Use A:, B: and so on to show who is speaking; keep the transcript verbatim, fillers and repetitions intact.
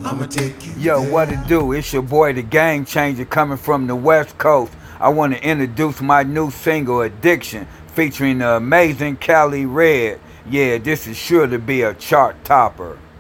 A: I'ma take you
B: Yo, what
A: there.
B: it do? It's your boy, the Game Changer, coming from the West Coast. I want to introduce my new single, Addiction, featuring the amazing Cali Red. Yeah, this is sure to be a chart topper.